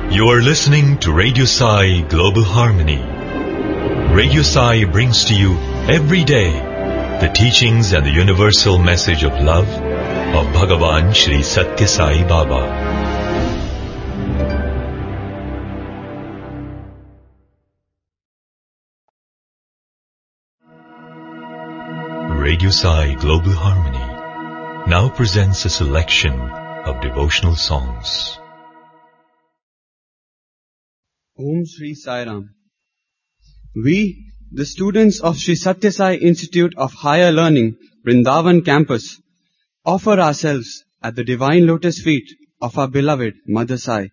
You are listening to Radio Sai Global Harmony. Radio Sai brings to you every day the teachings and the universal message of love of Bhagavan Shri Satya Sai Baba. Radio Sai Global Harmony now presents a selection of devotional songs. Om Shri Sai Ram. We, the students of Shri Satya Sai Institute of Higher Learning, Vrindavan campus, offer ourselves at the divine lotus feet of our beloved Mother Sai.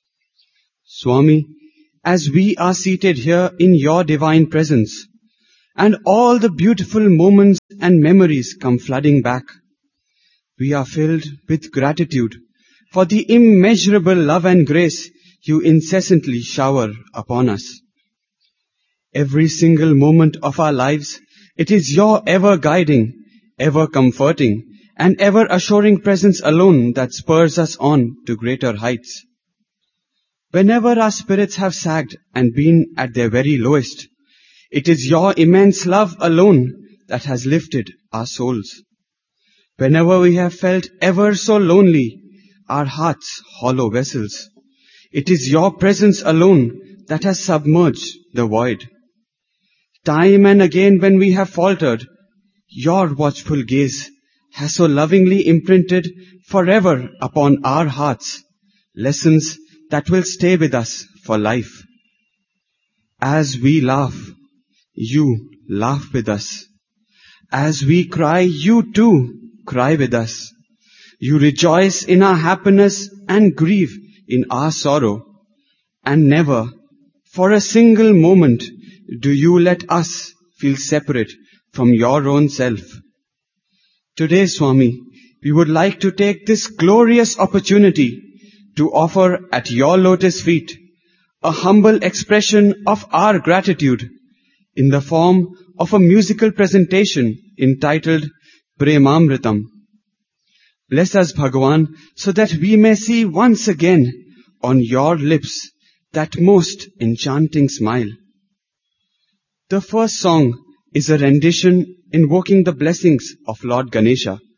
Swami, as we are seated here in your divine presence, and all the beautiful moments and memories come flooding back, we are filled with gratitude for the immeasurable love and grace you incessantly shower upon us. Every single moment of our lives, it is your ever guiding, ever comforting, and ever assuring presence alone that spurs us on to greater heights. Whenever our spirits have sagged and been at their very lowest, it is your immense love alone that has lifted our souls. Whenever we have felt ever so lonely, our hearts hollow vessels, it is your presence alone that has submerged the void. Time and again when we have faltered, your watchful gaze has so lovingly imprinted forever upon our hearts lessons that will stay with us for life. As we laugh, you laugh with us. As we cry, you too cry with us. You rejoice in our happiness and grieve in our sorrow, and never, for a single moment, do you let us feel separate from your own self. Today, Swami, we would like to take this glorious opportunity to offer at your lotus feet a humble expression of our gratitude in the form of a musical presentation entitled Premamritam. Bless us, Bhagavan, so that we may see once again on your lips that most enchanting smile. The first song is a rendition invoking the blessings of Lord Ganesha.